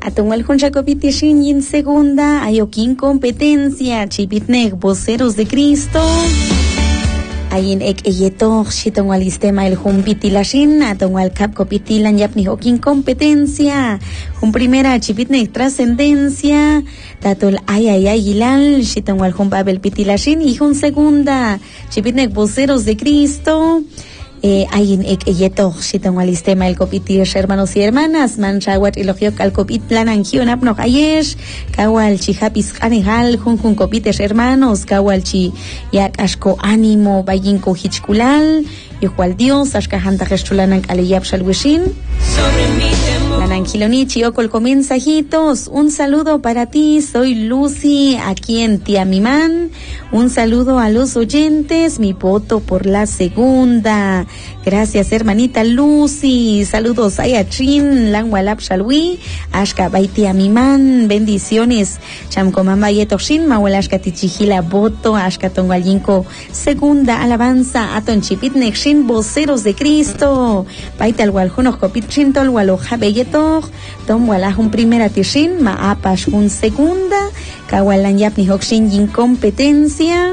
Atongual Juncha Copitishin y en segunda, Ayoquín competencia, Chipitnec, voceros de Cristo. Ayin ek eyeto, Chitongual istema el Jumpitilashin, Atongual Cap Copitilan Yapni Joquín competencia. Un primera, Chipitnec trascendencia. Tatol ay Gilal, Chitongual Jumpabel Pitilashin. Y un segunda, Chipitnec voceros de Cristo. Ayin ek eyeto, Chitongual istema el Copitish, hermanos y hermanas, Manchawat elogio al Copitlan Angion Apnoch Ayesh, Kawal Chihapis Anehal, Jun Copitesh hermanos, Kawal Chi Yak Ashko ánimo, Bayinko Hichkulal, Yuhual Dios, Ashka Hanta Gestulanan Aleyab Shalwishin. Lanangilonichi Ocol con mensajitos. Un saludo para ti, soy Lucy, aquí en Tiamimán. Un saludo a los oyentes, mi voto por la segunda. Gracias, hermanita Lucy. Saludos a Yachin, Langualap Shalwi, Ashka Baitiamimán. Bendiciones. Chamcomamba Yetoshin, Mawalashka Tichihila, voto, Ashka Tongualinko. Segunda alabanza, Aton Chipitnexin, voceros de Cristo. Baital Waljunos Copitchin, Tolwaloja Belletor, Tom Walajun primera Tishin, Maapash un segunda, Kawalan Yapni Hokshin Yin competencia.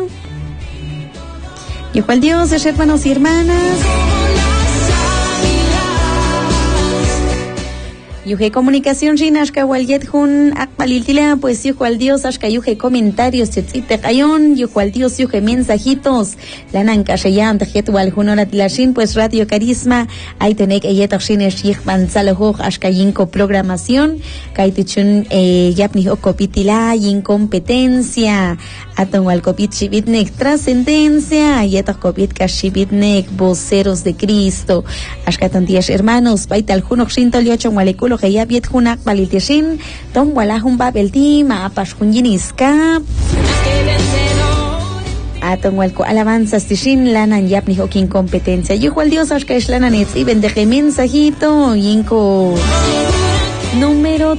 Y cual Dios, hermanos y hermanas. Yuhe comunicación Rinashka Walyet Hun Akpaliltila, pues yuhual Dios Ashka yuhe comentarios Tzitzite Kayon, yuhual Dios yuhe mensajitos, Lanan Kashayan Tajet Walhunora Tilashin, pues Radio Carisma, Aitonek Eyetokshin Eshich Banzalohoch Ashka Yinko programación, Kaitichun Yapni Okopitila, Yincompetencia, Aton Walkopit Shibitnek trascendencia, Yetok Kopit Kashibitnek, voceros de Cristo, Ashka Tantiash hermanos, Baital Hunokshin Toliochon Walekulo que ya viet junak balitishin tom walahun babelti maapash junjiniska aton walko alabanzas tishin lanan yapni hokin competencia yuhual Dios ashkash lananetz y bendeje mensajito yinko número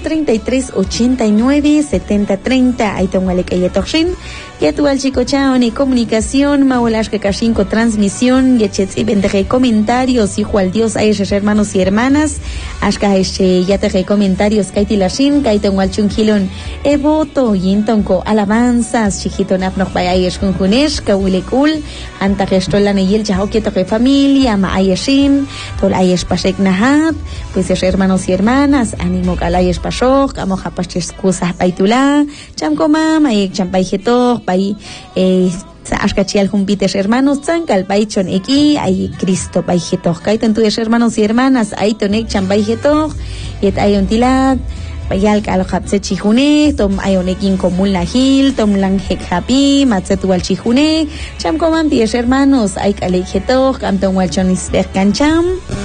3389-7030 aiton walekayetokshin Yatual chico chao ni comunicación, Maulash que cashinko transmisión, Yechetz y bendeje comentarios, hijo al Dios, Ayesh hermanos y hermanas, Ashka yateje comentarios, Kaitilashin, Kaiton walchungilon, voto, Yintonko alabanzas, Chiquito napnoch by Ayesh Kunkunesh, Kawilekul, Anta gestolan y el chahoquieto que familia, Ma Ayeshin, Tol Ayesh Pashek Nahat, pues hermanos y hermanas, ánimo kal Ayesh Pashok, Amoja Pashes Kusah Paitula, Chamkomam, Ayek Champaijeto, Pai Ashkachial Jumpites hermanos, Zankal Paichon Eki, Ay Cristo Paijetok, Kaitan tuyas hermanos y hermanas, Aitonek Champaijetok, Yet Ayontilat, Payal Kalhapse Chihune, Tom Ayonekin Komul Nahil, Tom Langhek Happy, Matzetual Chihune, Chamcoman tuyas hermanos, Ay Kalejetok, Amton Walchonis Berkancham.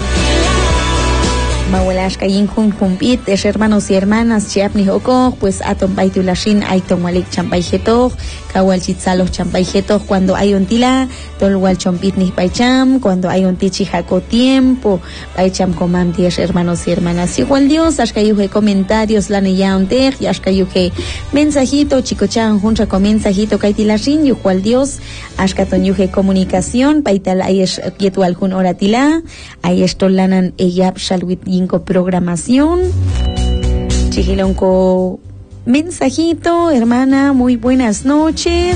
Mawalashka Yinjun Jumpit, hermanos y hermanas, Chiapni Hoko, pues Atom Baitulashin, Aiton Walik Champaijetok, Kawal Chitzalos Champaijetok, cuando hay un tila, Tolwal Chompitnis Paicham, cuando hay un tichijaco tiempo, Paicham Comam, hermanos y hermanas. Igual Dios, Ashkayuhe comentarios, Laneyaunter, Ashkayuhe mensajito, Chicochan, Juncha con mensajito, Kaitilashin, Igual Dios, Ashkatonyuhe comunicación, Paital Ayesh Yetual Jun Oratila, Ayesh Tolanan Eyab Shalwit programación. Chihilonco mensajito, hermana, muy buenas noches.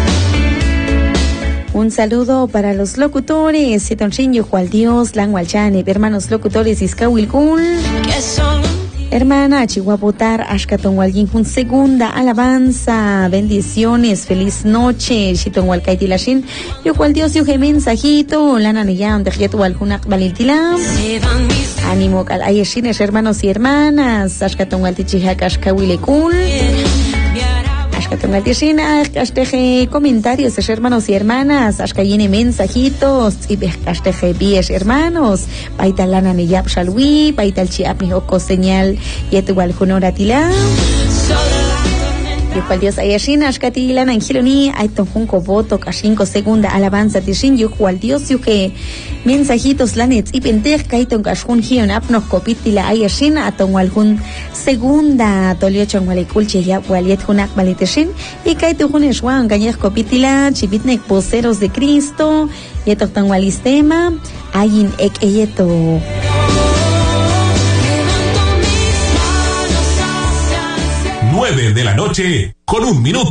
Un saludo para los locutores, Setonchin Yuhual Dios, Langualchane, hermanos locutores Iskawilkul. Hermana, Chihuahuatar, Ashkaton Walginjun, segunda alabanza, bendiciones, feliz noche, Chiton Walkaitilashin, Yuhual Dios, Yuhe mensajito, Lananayam, Dejetu Waljunak Baliltilam. Ánimo, Ayeshines, hermanos y hermanas, Ashkaton Waltichihak, Ashkawilekul. Ashkaton Waltishina, Ashkasteje, comentarios, hermanos y hermanas, Ashkayene mensajitos, Ashkasteje, bies, hermanos, Paital Lananayab Shalwi, Paital Chiapni Oko señal, Yetual Junoratila. Yuhual Dios Ayeshin, Ashkatilan, Angiloni, Aiton Junko voto, Kashinko segunda alabanza, Tishin, Yuhual Dios, Yuke mensajitos, Lanets, y Penter, Kaiton Kashun, Hion, Apnoch, Kopitila, Ayeshin, Aton Walhun segunda, Toliochon Walekulche, Yahualiet Hunak Baliteshin, y Kaito Huneshwan, Gañez Kopitila, Chibitnek, voceros de Cristo, Yetotan Walistema, Ayin Ek Eyeto. 9 de la noche, con 1 minuto.